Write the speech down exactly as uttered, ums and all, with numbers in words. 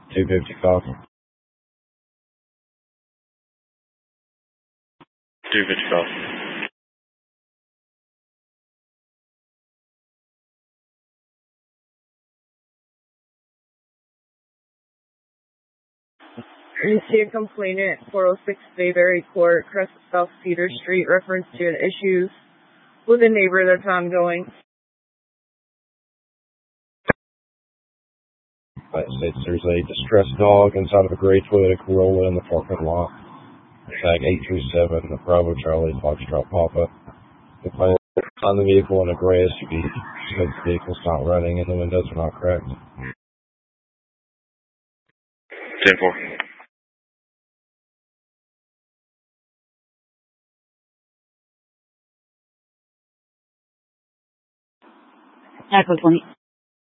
two fifty-five. two fifty-five. You see a complainant, four oh six Bayberry Court, Crest South Cedar Street, reference to an issues with a neighbor that's ongoing. There's a distressed dog inside of a gray Toyota Corolla in the parking lot. Tag eight three seven, the Bravo Charlie Foxtrot Papa. The complainant on the vehicle in a gray S U V. The vehicle's not running and the windows are not cracked. ten four. Echo twenty.